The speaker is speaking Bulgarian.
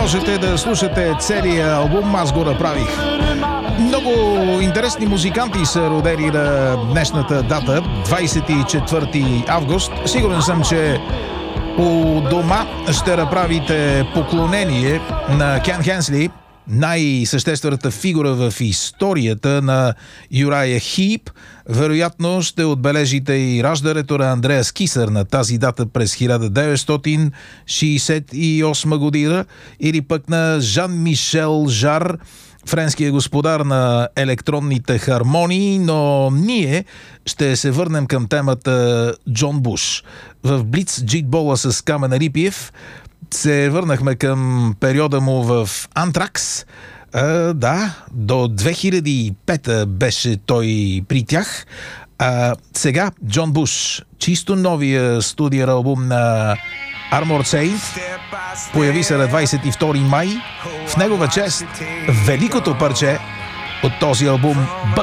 можете да слушате целия албум. Аз го направих. Много интересни музиканти са родени на днешната дата, 24 август. Сигурен съм, че у дома ще направите поклонение на Кен Хенсли, най-съществената фигура в историята на Юрая Хип. Вероятно ще отбележите и раждането на Андреас Кисър на тази дата през 1968 година, или пък на Жан-Мишел Жар, френския господар на електронните хармонии, но ние ще се върнем към темата Джон Буш. В Блиц джитбола с Камен Рипиев се върнахме към периода му в Антракс. Да, до 2005 беше той при тях. Сега Джон Буш, чисто новия студиен албум на Armored Saint, появи се на 22 май. В негова чест великото парче от този албум